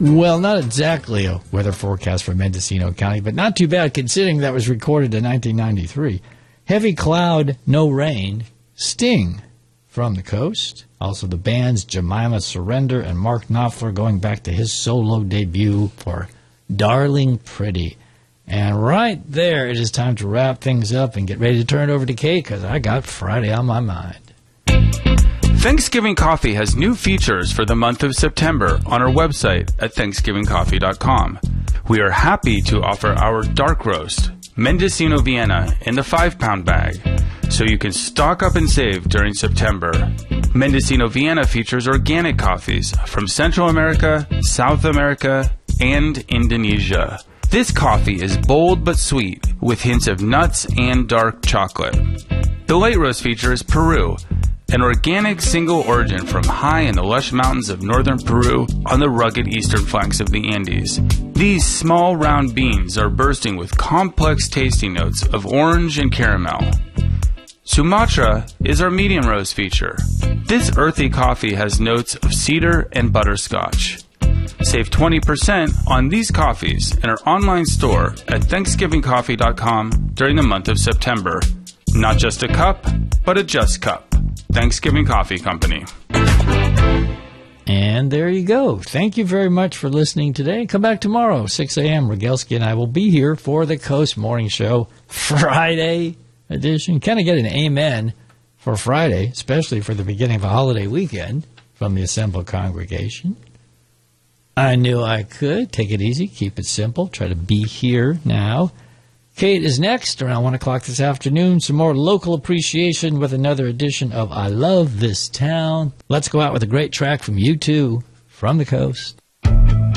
Well, not exactly a weather forecast for Mendocino County, but not too bad considering that was recorded in 1993. Heavy cloud, no rain. Sting from the coast. Also the bands Jemima Surrender and Mark Knopfler going back to his solo debut for Darling Pretty. And right there, it is time to wrap things up and get ready to turn it over to Kate because I got Friday on my mind. Thanksgiving Coffee has new features for the month of September on our website at thanksgivingcoffee.com. We are happy to offer our dark roast, Mendocino Vienna, in the 5-pound bag, so you can stock up and save during September. Mendocino Vienna features organic coffees from Central America, South America, and Indonesia. This coffee is bold but sweet, with hints of nuts and dark chocolate. The light roast feature is Peru, an organic single origin from high in the lush mountains of northern Peru on the rugged eastern flanks of the Andes. These small round beans are bursting with complex tasting notes of orange and caramel. Sumatra is our medium roast feature. This earthy coffee has notes of cedar and butterscotch. Save 20% on these coffees in our online store at thanksgivingcoffee.com during the month of September. Not just a cup, but a just cup. Thanksgiving Coffee Company. And there you go. Thank you very much for listening today. Come back tomorrow, 6 a.m. Rogelski and I will be here for the Coast Morning Show, Friday edition. Kind of get an amen for Friday, especially for the beginning of a holiday weekend from the assembled congregation. I knew I could. Take it easy. Keep it simple. Try to be here now. Kate is next around 1 o'clock this afternoon. Some more local appreciation with another edition of I Love This Town. Let's go out with a great track from U2 from the coast.